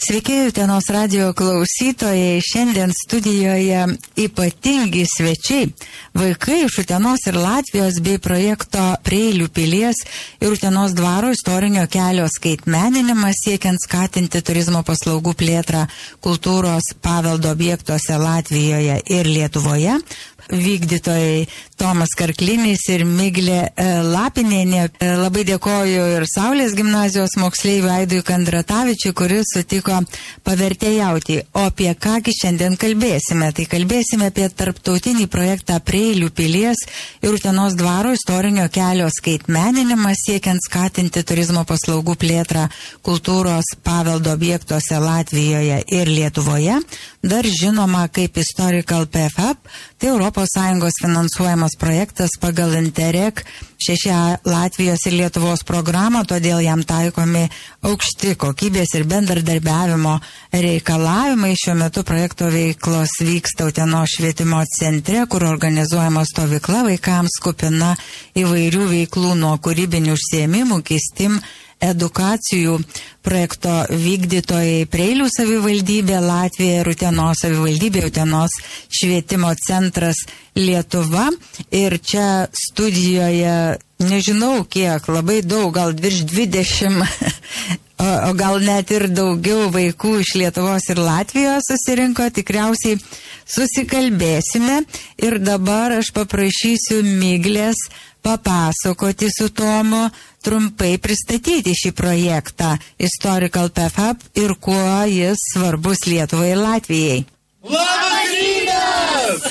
Sveiki, Utenos radijo klausytojai. Šiandien studijoje ypatingi svečiai. Vaikai iš Utenos ir Latvijos bei projekto Preilių pilies ir Utenos dvaro istorinio kelio skaitmeninimas siekiant skatinti turizmo paslaugų plėtrą kultūros paveldo objektuose Latvijoje ir Lietuvoje. Vykdytojai Tomas Karklinis ir Miglė Lapinienė. Labai dėkoju ir Saulės gimnazijos moksleiviui Aidui Kandratavičiui, kuris sutiko pavertėjauti. O apie kągi šiandien kalbėsime? Tai kalbėsime apie tarptautinį projektą Preilių pilies ir Utenos dvaro istorinio kelio skaitmeninimą siekiant skatinti turizmo paslaugų plėtrą kultūros paveldo objektuose Latvijoje ir Lietuvoje. Dar žinoma kaip Historical PFAP, tai ES finansuojamas projektas pagal Interreg 6 Latvijos ir Lietuvos programą, todėl jam taikomi aukšti kokybės ir bendradarbiavimo reikalavimai. Šiuo metu projekto veiklos vyksta Utenos švietimo centre, kur organizuojama stovykla vaikams kupina įvairių veiklų nuo kūrybinių užsiėmimų iki STEAM edukacijų. Projekto vykdytojai Preilių savivaldybė Latvija ir Utenos savivaldybė, Utenos švietimo centras Lietuva. Ir čia studijoje, nežinau kiek, labai daug, gal virš 20, o gal net ir daugiau vaikų iš Lietuvos ir Latvijos susirinko. Tikriausiai susikalbėsime. Ir dabar aš paprašysiu Miglės papasakoti su Tomu, trumpai pristatyti šį projektą Historical PFAP ir kuo jis svarbus Lietuvai ir Latvijai. Labas rytas!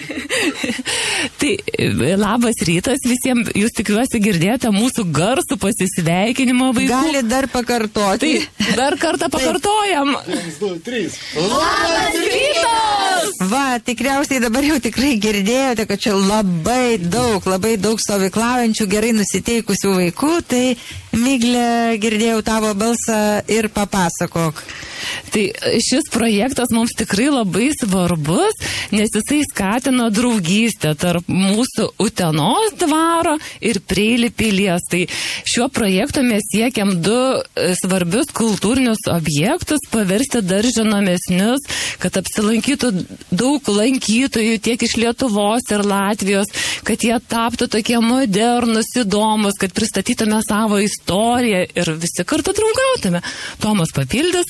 Tai labas rytas visiems, jūs tikiuosi girdėjote mūsų garsų pasisveikinimo vaikų. Gali dar pakartoti. Tai dar kartą pakartojam. 1, 2, 3. Labas rytas! Va, tikriausiai dabar jau tikrai girdėjote, kad čia labai daug stovyklaujančių, gerai nusiteikusių vaikų. Tai Miglė, girdėjau tavo balsą ir papasakok. Tai šis projektas mums tikrai labai svarbus, nes jisai skatina draugystę tarp mūsų Utenos dvaro ir Preilių pilies. Tai šiuo projektu mes siekiam 2 svarbius kultūrinius objektus paversti dar žinomesnius, kad apsilankytų daug lankytojų tiek iš Lietuvos ir Latvijos, kad jie taptų tokie modernus, įdomus, kad pristatytume savo istoriją ir visi kartu draugautume. Tomas papildys.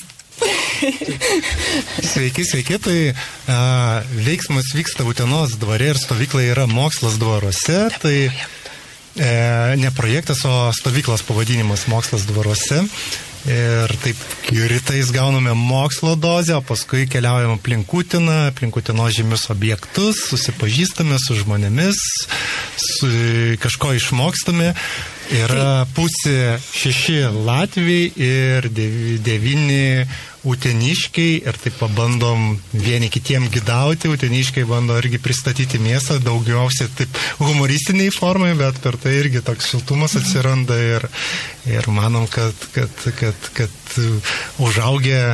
Sveiki. Tai veiksmas vyksta Utenos dvare ir stovykla yra Mokslas dvaruose. Tai ne projektas, o stovyklos pavadinimas Mokslas dvaruose. Ir taip rytais gauname mokslo dozę, o paskui keliaujame aplink Utenos žymius objektus, susipažįstame su žmonėmis, kažko išmokstame. Yra pusė 6 Latvijai ir 9 uteniškiai ir taip pabandom vieni kitiem gidauti. Uteniškiai bando irgi pristatyti miestą, daugiausiai taip humoristiniai formai, bet per tai irgi toks šiltumas atsiranda ir manom, kad užaugę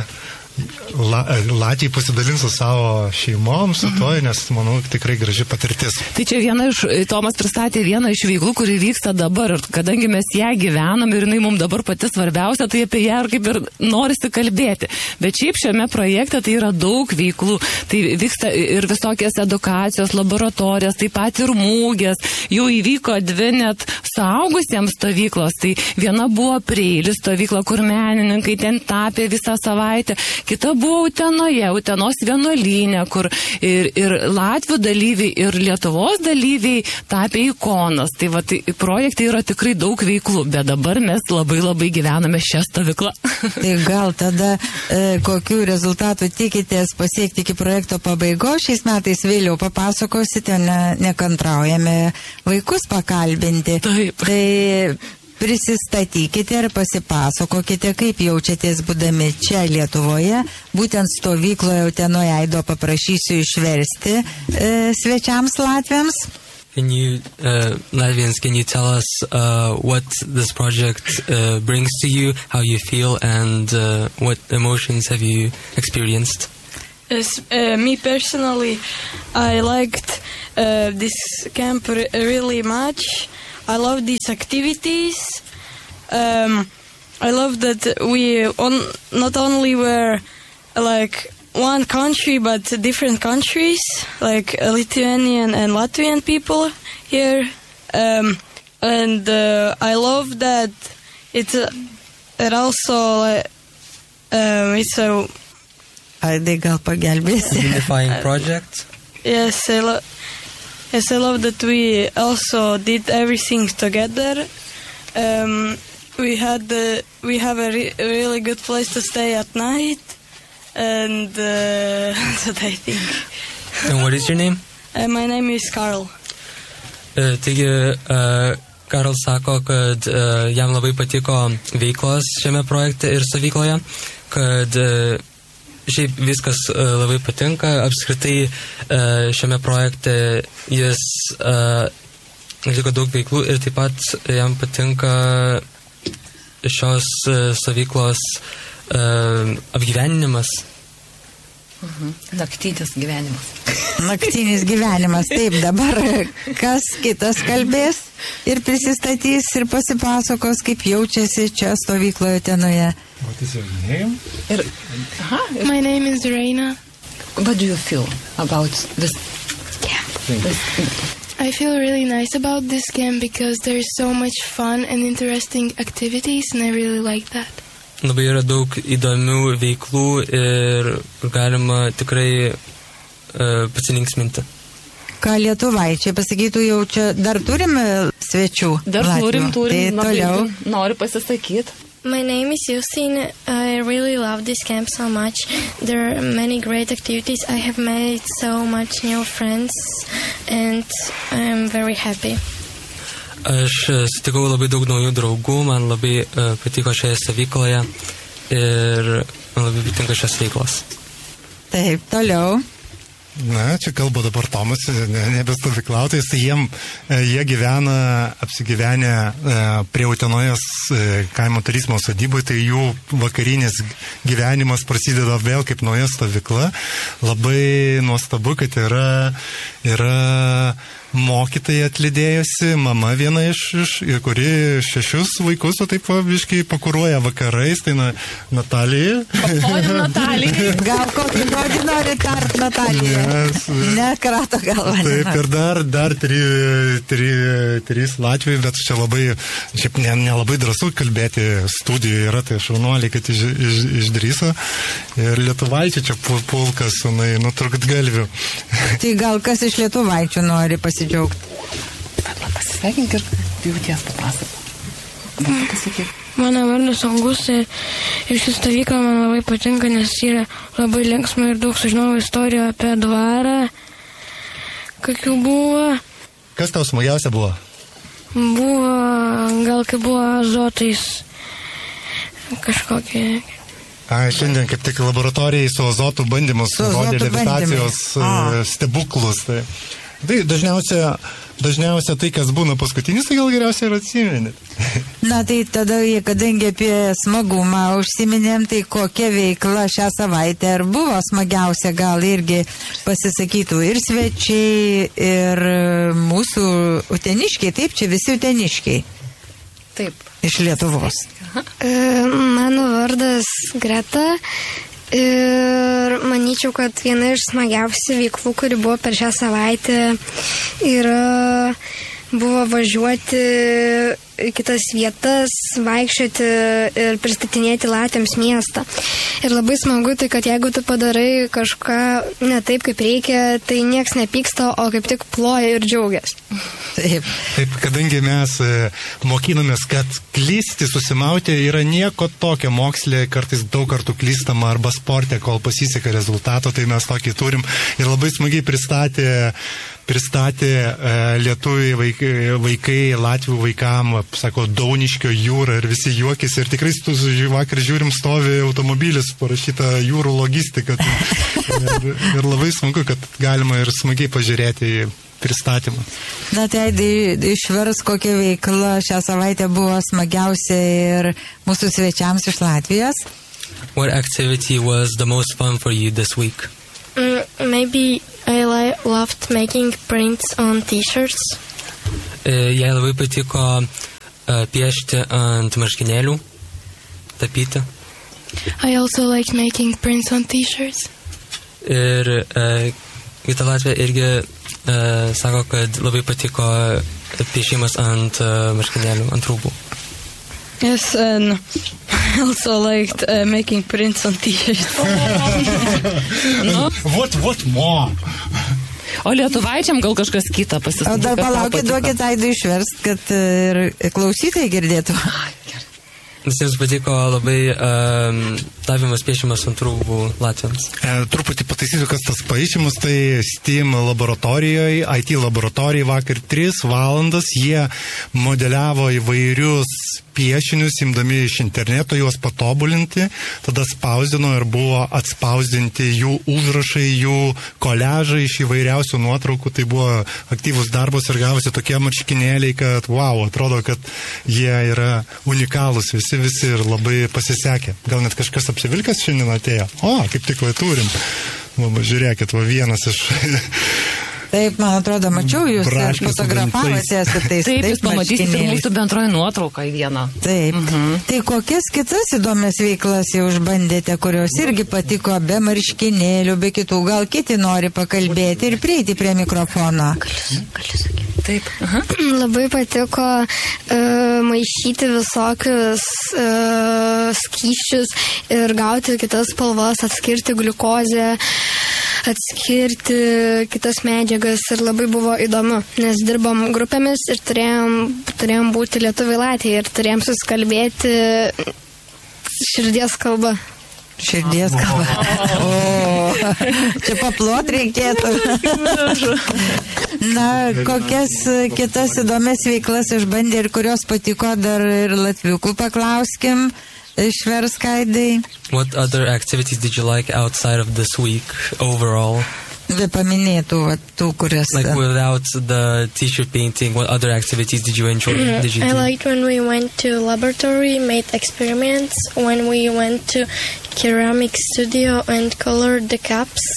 Latviai pasidalins su savo šeimom, su to, nes manau, tikrai graži patirtis. Tai čia Tomas pristatė vieną iš veiklų, kuri vyksta dabar. Ir kadangi mes ją gyvenam ir jinai mums dabar pati svarbiausia, tai apie ją kaip ir norisi kalbėti. Bet šiaip šiame projekte tai yra daug veiklų. Tai vyksta ir visokios edukacijos, laboratorijos, taip pat ir mūgės. Jau įvyko 2 net suaugusiems stovyklos. Tai viena buvo Preilių stovykla, kur menininkai ten tapė visą savaitę. Kita buvo Utenoje, Utenos vienuolyne, kur ir Latvių dalyviai, ir Lietuvos dalyviai tapė ikonas. Tai va, tai projektai yra tikrai daug veiklų, bet dabar mes labai gyvename šią stovyklą. Tai gal tada kokių rezultatų tikitės pasiekti iki projekto pabaigos? Šiais metais vėliau papasakosite, nekantraujame vaikus pakalbinti. Taip. Tai prisistatykite ir pasipasakokite, kaip jaučiatės būdami čia Lietuvoje, būtent stovykloje Utenoje. Aido paprašysiu išversti svečiams latviams. Latvians, can you tell us what this project brings to you, how you feel, and what emotions have you experienced? Me personally, I liked this camp really much. I love these activities. I love that we not only were like one country, but different countries, like Lithuanian and Latvian people here. And I love that it also it's a Aidai gal pagelbėsi. Unifying project. Yes, I love that we also did everything together. We have a really good place to stay at night, and that's what I think. And what is your name? My name is Carl. Taigi, Karl sako, kad jam labai patiko veiklos šiame projekte ir stovykloje, kad šiaip viskas labai patinka. Apskritai šiame projekte jis atliko daug veiklų ir taip pat jam patinka šios stovyklos apgyvenimas. Naktinis gyvenimas. Naktinis gyvenimas. Taip, dabar kas kitas kalbės ir prisistatys ir pasipasakos, kaip jaučiasi čia stovykloje Utenoje. What is your name? My name is Reina. What do you feel about this camp? I feel really nice about this camp because there's so much fun and interesting activities, and I really like that. Labai yra daug įdomių veiklų ir galima tikrai pasilinksminti. Ką lietuvaičiai pasakytų, jau čia dar turime svečių? Dar turim. Tai toliau. Noriu pasisakyti. My name is Justin. I really love this camp so much. There are many great activities. I have made so much new friends and I'm very happy. Aš sutikau labai daug naujų draugų, man labai patiko šioje stovykloje ir man labai patinka šios veiklos. Taip, toliau. Na, čia kalba dabar Tomas, nebestovyklautais, tai jie gyvena, apsigyvenę prie Utenojos kaimo turizmo sodyboje, tai jų vakarinis gyvenimas prasideda vėl kaip nauja stovykla. Labai nuostabu, kad yra mokytojai atlydėjusi, mama viena kuri 6 vaikus, o taip biškai pakuruoja vakarais, tai Natalija. Natalija. Gal kokį žodį nori tart, Natalija? Ne, krato galva. Taip, ir dar 3 Latvijai, bet čia labai, šiaip nelabai drąsu kalbėti studijoje yra, tai šaunuoliai, kad išdrįso. Ir lietuvaičiai čia pulkas, nutrūkt galvių. Tai gal kas iš lietuvaičių nori pasidžiaugti? Pasisveikink ir jauties papasakok. Mano vardas Augustai ir ši stovykla man labai patinka, nes yra labai linksma ir daug sužinojau istorijų apie dvarą, kokių buvo. Kas tau smagiausia buvo? Gal kai buvo azotais kažkokie. Šiandien kaip tik laboratorijai su azotų bandymus rodė levitacijos stebuklus. Tai dažniausia tai, kas būna paskutinis, tai gal geriausiai ir atsimeni. Na tai tada, kadangi apie smagumą užsiminėm, tai kokia veikla šią savaitę ir buvo smagiausia, gal irgi pasisakytų ir svečiai, ir mūsų uteniškiai, taip, čia visi uteniškiai. Taip. Iš Lietuvos. Mano vardas Greta. Ir manyčiau, kad viena iš smagiausių veiklų, kuri buvo per šią savaitę, buvo važiuoti į kitas vietas, vaikščioti ir pristatinėti latviams miestą. Ir labai smagu tai, kad jeigu tu padarai kažką ne taip, kaip reikia, tai nieks nepyksta, o kaip tik ploja ir džiaugiasi. Taip, kadangi mes mokinomės, kad klysti, susimauti yra nieko tokio moksle, kartais daug kartų klystama arba sporte, kol pasiseka rezultato, tai mes tokį turim. Ir labai smagiai pristatė lietuviai vaikai Latvių vaikam, sako, Dauniškio jūra ir visi juokėsi. Ir tikrai vakar žiūrim, stovi automobilis, parašyta jūrų logistika. Ir labai smagu, kad galima ir smagiai pažiūrėti į pristatymą. Na tai išvers, kokia veikla šią savaitę buvo smagiausia ir mūsų svečiams iš Latvijos. What activity was the most fun for you this week? Maybe I loved making prints on t-shirts. Jai labai patiko piešti ant marškinėlių. tapyti. I also like making prints on t-shirts. Ir kita Latvija irgi sako, kad labai patiko piešimas ant marškinėlių, ant rūbų. Yes, and I also liked making prints on t-shirts. What more? O lietuvaičiam gal kažkas kita pasiskaitų. O dar palaukit, duokit Aidui išverst, kad ir klausytojai girdėtų. Visiems patiko labai tapimas piešimas ant rūbų latviams. Truputį pataisysiu, kas tas paišimas, tai STEAM laboratorijoje, IT laboratorijoje vakar 3 valandas jie modeliavo įvairius piešinius, imdami iš interneto juos patobulinti, tada spausdino ir buvo atspausdinti jų užrašai, jų koležai iš įvairiausių nuotraukų, tai buvo aktyvus darbas ir gavosi tokie marškinėliai, kad wow, atrodo, kad jie yra unikalūs visi ir labai pasisekė. Gal net kažkas apsivilkęs šiandien atėjo. O, kaip tik va turim. Va, žiūrėkit, va vienas iš... Taip, man atrodo, mačiau jūs ir fotografavote su tais. Taip, jūs pamatysite mūsų bendroji nuotrauką į vieną. Taip. Tai kokias kitas įdomias veiklas jau užbandėte, kurios irgi patiko be marškinėlių, be kitų, gal kiti nori pakalbėti ir prieiti prie mikrofono. Galiu sakyti. Taip. Labai patiko maišyti visokius skysčius ir gauti kitas spalvas, atskirti gliukozę, atskirti kitas medžiagas ir labai buvo įdomu, nes dirbom grupėmis ir turėjom būti lietuviai latviai ir turėjom susikalbėti širdies kalba. Širdies kalba. O, čia paplot reikėtų. Na, kokias kitas įdomias veiklas išbandė ir kurios patiko dar ir latviukų paklauskim. Išvers Aidai. What other activities did you like outside of this week overall? Be paminėtų, tų, kurias... Like without the t-shirt painting, what other activities did you enjoy? Did you I do? liked when we went to laboratory, made experiments, when we went to ceramic studio and colored the cups.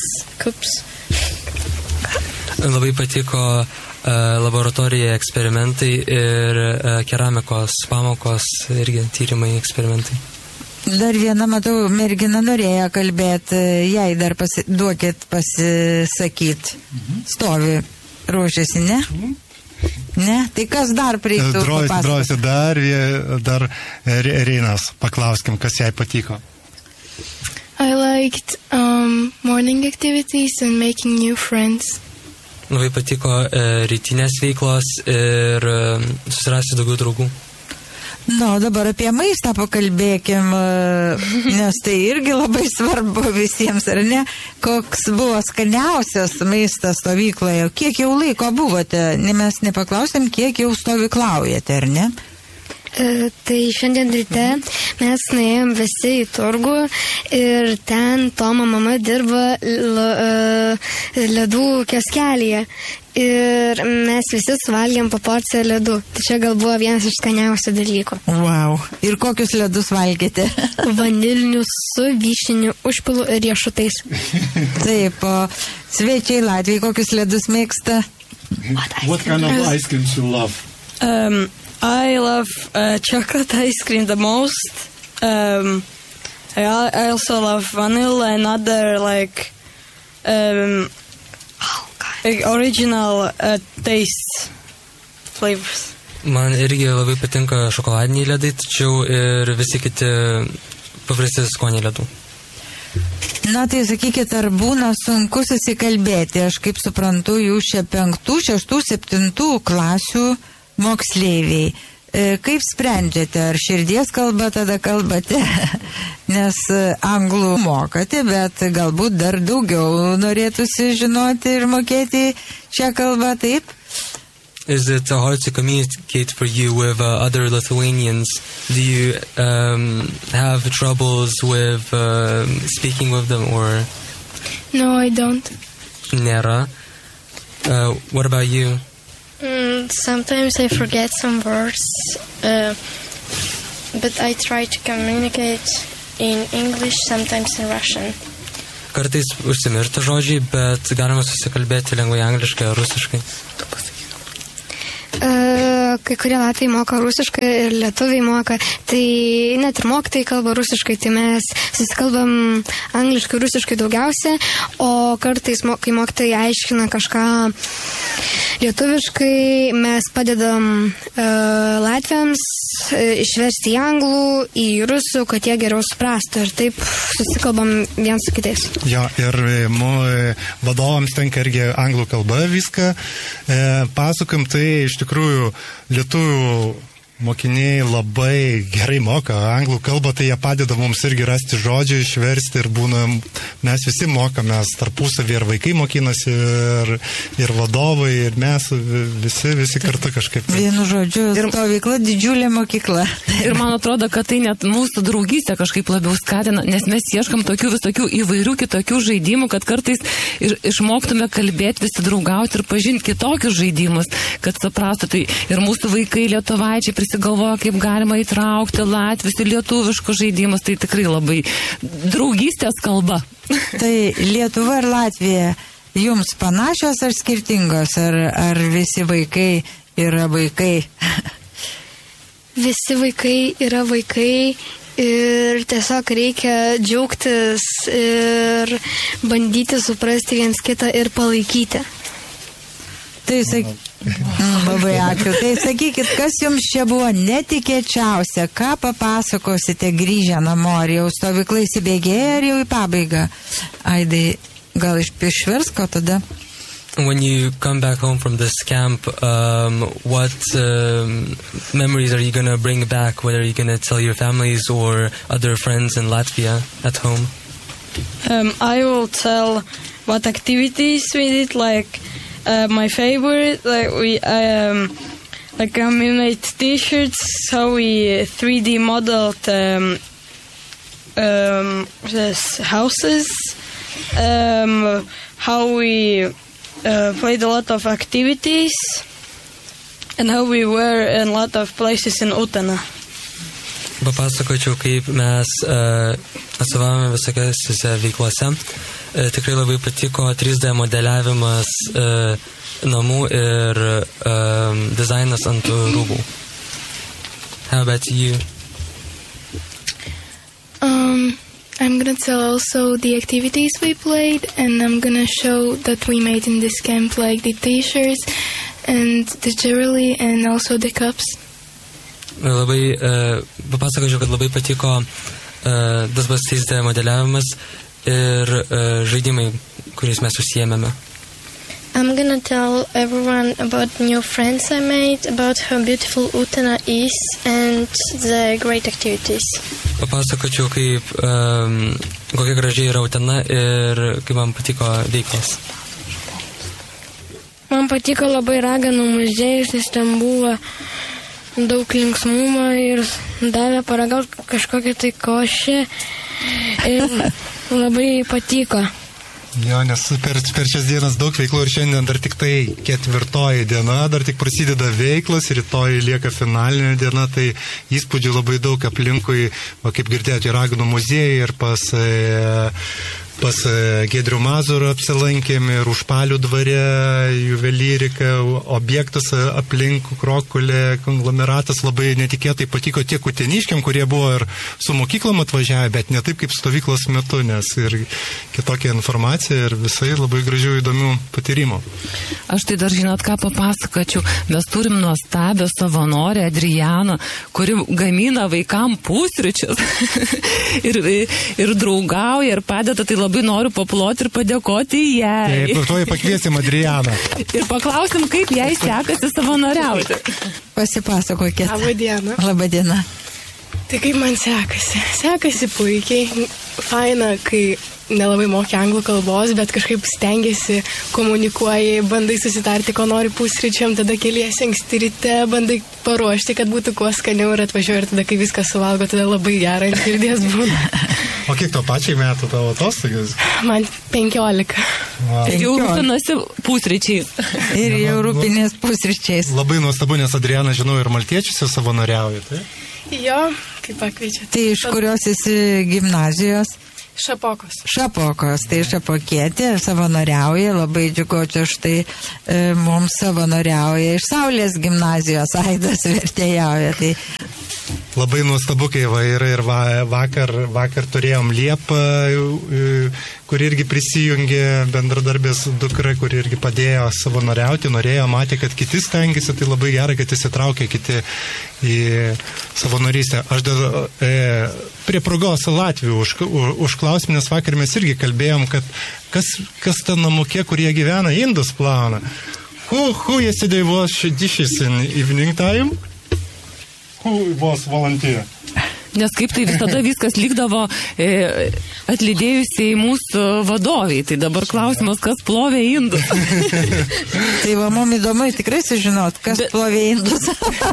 Labai patiko laboratorija eksperimentai ir keramikos pamokos irgi tyrimai eksperimentai. Dar vieną, matau, mergina norėjo kalbėti, jai dar duokit pasisakyti. Stovi, ruošiasi, ne? Ne? Tai kas dar reiktų papasakoti? Dar Reinas, paklauskim, kas jai patiko. I liked morning activities and making new friends. Labai patiko rytinės veiklos ir susirasti daugiau draugų. Dabar apie maistą pakalbėkim, nes tai irgi labai svarbu visiems, ar ne? Koks buvo skaniausias maistas stovykloje? Kiek jau laiko buvote? Mes nepaklausėm, kiek jau stovyklaujate, ar ne? Tai šiandien ryte mes nuėjom visi į turgų ir ten Tomo mama dirba ledų kioskelėje ir mes visi suvalgėm po porciją ledų. Tai čia gal buvo vienas iš skaniausių dalykų. Wow. Ir kokius ledus valgėte? Vanilinius su vyšiniu užpilu ir riešutais. Taip, o svečiai Latvijai kokius ledus mėgsta? What kind of ice cream you love? I love chocolate ice cream the most. I also love vanilla and other like original tastes, flavors. Man irgi labai patinka šokoladiniai ledai, tačiau ir visi kiti paprasti skoniai ledų. Na tai sakykit, ar būna sunku susikalbėti? Aš kaip suprantu, jūs čia 5, 6, 7 klasių moksleiviai. Kaip sprendžiate? Ar širdies kalba tada kalbate? Nes anglų mokate, bet galbūt dar daugiau norėtųsi žinoti ir mokėti šią kalbą, taip? Is it hard to communicate for you with other Lithuanians? Do you have troubles with speaking with them or? No, I don't. Nėra. What about you? Sometimes I forget some words, but I try to communicate in English, sometimes in Russian. Kartais užsimiršta žodžiai, bet galima susikalbėti lengvai angliškai ar rusiškai. kai kurie latviai moka rusiškai ir lietuviai moka, tai net ir mokytojai kalba rusiškai, tai mes susikalbam angliškai, rusiškai daugiausia, o kartais, kai mokytojai aiškina kažką lietuviškai, mes padedam latviams išversti į anglų, į rusų, kad jie geriau suprastų ir taip susikalbam viens su kitais. Jo, ir vadovams tenka irgi anglų kalba viską pasakam, tai iš tikrųjų lietuvių mokiniai labai gerai moka anglų kalbą, tai jie padeda mums irgi rasti žodžių, išversti ir būna, mes visi mokamės tarpusavį ir vaikai mokinasi, ir vadovai, ir mes visi kartu kažkaip. Vienu žodžiu, stovykla didžiulė mokykla. Ir man atrodo, kad tai net mūsų draugystę kažkaip labiau skatina, nes mes ieškam tokių visokių įvairių kitokių žaidimų, kad kartais išmoktume kalbėti, visi draugauti ir pažinti kitokius žaidimus, kad suprastų. Tai ir mūsų vaikai lietuvaičiai prisigalvoja, kaip galima įtraukti latvius ir lietuviškus žaidimus, tai tikrai labai draugystės kalba. Tai Lietuva ir Latvija jums panašios ar skirtingos, ar visi vaikai yra vaikai? Visi vaikai yra vaikai ir tiesiog reikia džiaugtis ir bandyti suprasti viens kitą ir palaikyti. Tai labai ačiū. Tai sakykit, kas jums čia buvo netikėčiausia, ką papasakosite grįžę namo, ar jau stovykla įsibėgėja, ar jau į pabaigą? Aidai, gal išversk, o tada? When you come back home from this camp, what memories are you going to bring back? What are you going to tell your families or other friends in Latvia at home? I will tell what activities we did, like my favorite, like we made t-shirts, how we 3D modeled houses, how we played a lot of activities, and how we were in a lot of places in Utena. Papasakočiau, kaip mes atstovavome visokiose veiklose. Tikrai labai patiko 3D modeliavimas namų ir dizainas ant rūbų. How about you? I'm going to tell also the activities we played, and I'm going to show that we made in this camp, like the t-shirts and the jewelry and also the cups. Labai papasakočiau, kad labai patiko tas 3D modeliavimas ir žaidimai, kuriais mes užsiėmėme. I'm gonna tell everyone about new friends I made, about how beautiful Utena is and the great activities. Papasakočiau, kaip kokia gražiai yra Utena ir kaip man patiko veiklos. Man patiko labai raganų muziejus, nes ten buvo daug linksmumo ir davė paragauti kažkokią tai košę ir labai patiko. Jo, nes per šias dienas daug veiklų ir šiandien dar tik tai 4 diena, dar tik prasideda veiklos, rytoj lieka finalinė diena, tai įspūdžių labai daug aplinkui, kaip girdėjote, Raganų muziejai ir pas Giedrių Mazurą apsilankėm ir Užpalių dvare, juvelyrika, objektas aplink Krokulė, konglomeratas labai netikėtai patiko tiek uteniškiam, kurie buvo ir su mokyklom atvažiavę, bet ne taip kaip stovyklos metu, nes ir kitokia informacija ir visai labai gražių įdomių patyrimų. Aš tai dar žinot, ką papasakočiau. Mes turim nuostabią savanorę Adrianą, kuri gamina vaikam pusryčius ir draugauja ir padeda, tai labai noriu paploti ir padėkoti jai. Taip, tuoj pakviesim Adrianą. Ir paklausim, kaip jai sekasi savanoriauti. Pasipasakokit. Labadiena. Labadiena. Tai kaip man sekasi? Sekasi puikiai. Faina, kai nelabai moki anglų kalbos, bet kažkaip stengiasi, komunikuoji, bandai susitarti, ko nori pusryčiam, tada keliesi anksti ryte, bandai paruošti, kad būtų kuo skaniau ir atvažiuoji ir tada, kai viską suvalgo, tada labai gerai ir širdies būna. O kiek to pačiai metų tavo atostogas? Man 15. Wow. Jau rūpinasi pusryčiais. Ir jau rūpinės pusryčiais. Labai nuostabu, nes Adriana, žinau, ir maltiečiuose savanoriauja, tai? Jo, kaip pakviečia. Tai iš kurios esi gimnazijos? Šapokos, tai Šapokietė savanoriauja, labai džiugu, čia štai mums savanoriauja iš Saulės gimnazijos, Aidas vertėjauja. Tai labai nuostabu, kai ir vakar turėjom Liepą, kur irgi prisijungė bendradarbės dukra, kur irgi padėjo savanoriauti, matė, kad kiti stengiasi, tai labai gerai, kad įsitraukė kiti į savanorystę. Aš dar prie progos Latvijų užklausim, nes vakar mes irgi kalbėjom, kad kas ta namukė, kur jie gyvena, indus plauna. Who yesterday was dishes in evening time? Who was volunteer? Nes kaip tai visada viskas likdavo atlydėjusiai mūsų vadoviai. Tai dabar klausimas, kas plovė indus. Tai va, mum įdomu tikrai sužinot, kas plovė indus.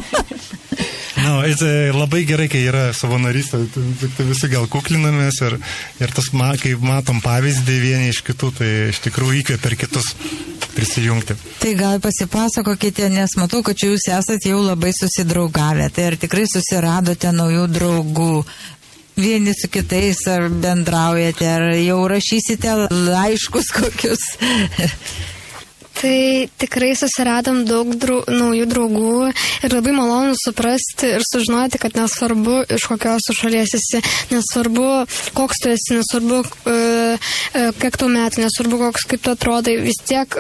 Labai gerai, kai yra savanorystė, tai visi gal kuklinamės ir tas, kai matom pavyzdį vieni iš kitų, tai iš tikrųjų įkvėpia ir kitus prisijungti. Tai gal pasipasakokite, nes matau, kad jūs esate jau labai susidraugavę, tai ar tikrai susiradote naujų draugų, vieni su kitais, ar bendraujate, ar jau rašysite laiškus kokius? Tai tikrai susiradom daug naujų draugų ir labai malonu suprasti ir sužinoti, kad nesvarbu, iš kokios šalies esi, nesvarbu, koks tu esi, nesvarbu, kiek tau metų, nesvarbu, kaip tu atrodai, vis tiek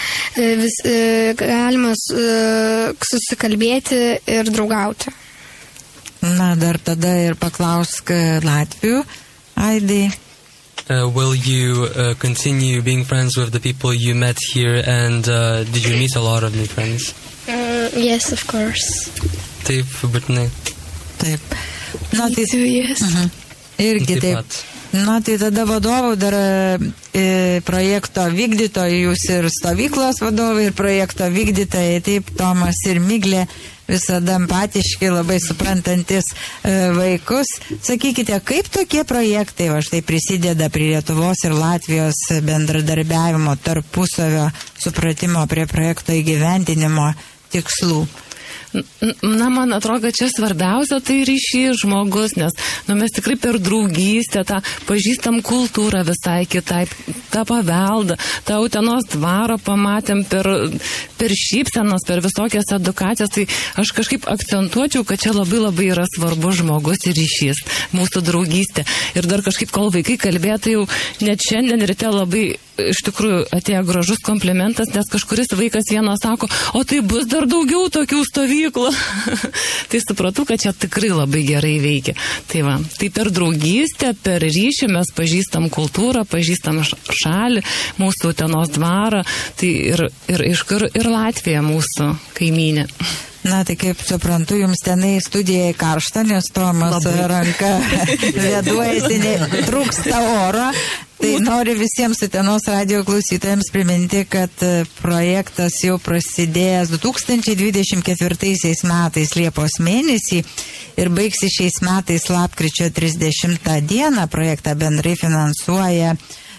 galima susikalbėti ir draugauti. Na, dar tada ir paklausk Latvijų, Aidai. Will you continue being friends with the people you met here, and did you meet a lot of new friends? Yes, of course. Taip, būtinai. Taip. Na, tai yes. Irgi taip. Na, tai tada vadovų dar projekto vykdytojai, jūs ir stovyklos vadovai, ir projekto vykdytojai, taip, Tomas ir Miglė, visada empatiški, labai suprantantis vaikus. Sakykite, kaip tokie projektai štai prisideda prie Lietuvos ir Latvijos bendradarbiavimo, tarpusavio supratimo prie projekto įgyvendinimo tikslų? Na, man atrodo, čia svarbiausia tai ryšys žmogus, nes mes tikrai per draugystę tą pažįstam kultūrą visai kitaip, tą paveldą, tą Utenos dvarą pamatėm per šypsenas, per visokias edukacijas, tai aš kažkaip akcentuočiau, kad čia labai labai yra svarbus žmogus ir ryšys, mūsų draugystė. Ir dar kažkaip, kol vaikai kalbėjo, tai jau net šiandien ryte labai iš tikrųjų atėjo gražus komplimentas, nes kažkuris vaikas vienas sako, o tai bus dar daugiau tokių stovyklų. Tai supratau, kad čia tikrai labai gerai veikia. Tai va, tai per draugystę, per ryšį mes pažįstam kultūrą, pažįstam šalį, mūsų Utenos dvarą, tai ir Latvija mūsų kaimynė. Na, tai kaip suprantu, jums tenai studijai karšta, nes Tomas ranka vėduojasi, trūksta oro. Tai noriu visiems Utenos radijo klausytojams priminti, kad projektas jau prasidėjęs 2024 metais Liepos mėnesį ir baigsi šiais metais lapkričio 30 dieną. Projektą bendrai finansuoja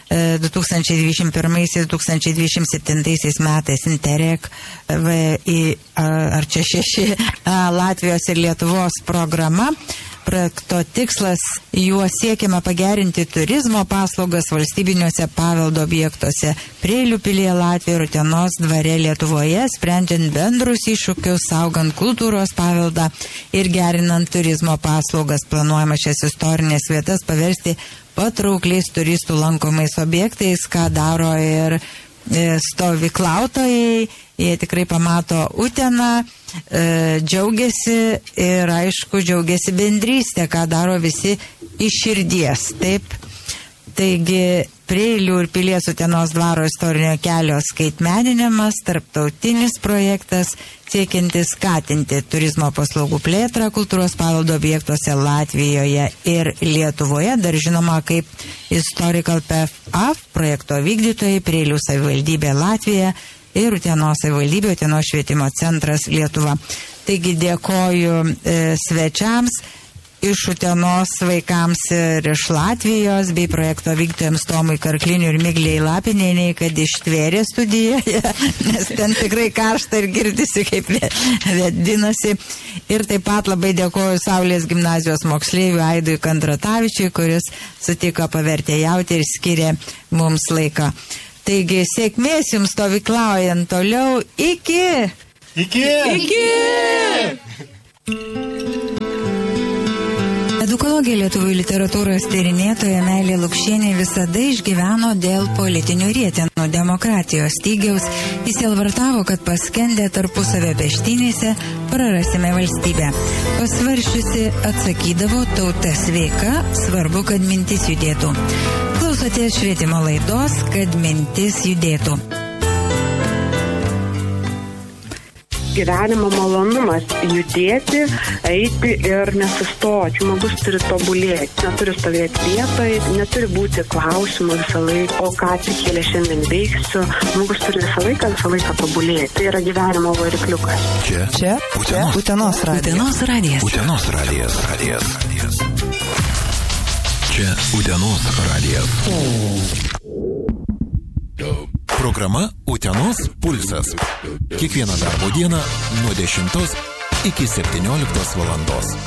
2021-2027 metais Interreg ar čia 6 Latvijos ir Lietuvos programa. Projekto tikslas, juo siekiama pagerinti turizmo paslaugas valstybiniuose paveldo objektuose Preilių pilyje Latvijoje ir Utenos dvare Lietuvoje, sprendžiant bendrus iššūkius, saugant kultūros paveldą ir gerinant turizmo paslaugas. Planuojama šias istorinės vietas paversti patraukliais turistų lankomais objektais, ką daro ir stovyklautojai. Jie tikrai pamato Uteną, džiaugiasi ir aišku džiaugiasi bendrystė, ką daro visi iš širdies. Taip. Taigi Preilių ir Pilies Utenos dvaro istorinio kelio skaitmeninimas, tarptautinis projektas, siekiantis skatinti turizmo paslaugų plėtrą kultūros paveldo objektuose Latvijoje ir Lietuvoje, dar žinoma kaip Historical PFA projekto vykdytojai Preilių savivaldybė Latvija ir Utenos savivaldybė, Utenos švietimo centras Lietuva. Taigi dėkoju svečiams. iš Utenos vaikams ir iš Latvijos, bei projekto vykdytojams Tomui Karkliniui ir Miglei Lapinieniai, kad ištvėrė studijoje, nes ten tikrai karšta ir girdisi, kaip vėdinasi. Ir taip pat labai dėkoju Saulės gimnazijos moksleiviui Aidui Kandratavičiui, kuris sutiko pavertėjauti ir skiria mums laiką. Taigi, sėkmės jums stovyklaujant toliau. Iki! Edukologė lietuvių literatūros tyrinėtoja Meilė Lukšienė visada išgyveno dėl politinių rietenų demokratijos stygiaus. Jis elvartavo, kad paskendę tarpusavio peštynėse prarasime valstybę. Pasvaršiusi atsakydavo, tauta sveika, svarbu, kad mintis judėtų. Klausotės švietimo laidos, kad mintis judėtų. Gyvenimo malonumas judėti, eiti ir nesustoti. Žmogus turi tobulėti, neturi stovėti vietoje, neturi būti klausimų visą laiką, o ką atsikėlė šiandien veiksiu. Žmogus turi visą laiką tobulėti. Tai yra gyvenimo varikliukas. Čia Utenos radijas. Utenos radijas. Čia Utenos radijas. Programa Utenos pulsas. Kiekvieną darbo dieną nuo 10 iki 17 valandos.